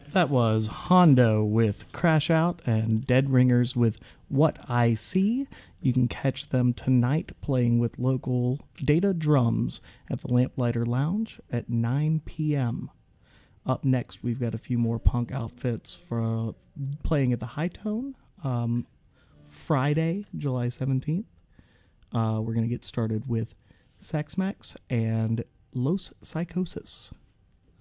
That was Hondo with Crash Out and Dead Ringers with What I See. You can catch them tonight playing with local Data Drums at the Lamplighter Lounge at 9 p.m. Up next, we've got a few more punk outfits for playing at the High Tone Friday, July 17th. We're going to get started with Sax Max and Los Psychosis.